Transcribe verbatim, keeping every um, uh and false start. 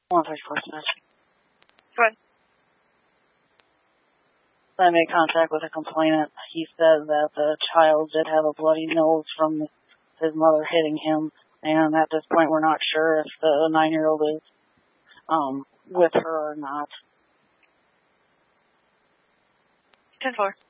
one thirty-four Smith. Go ahead. I made contact with a complainant. He said that the child did have a bloody nose from his mother hitting him, and at this point we're not sure if the nine-year-old is um, with her or not. ten four.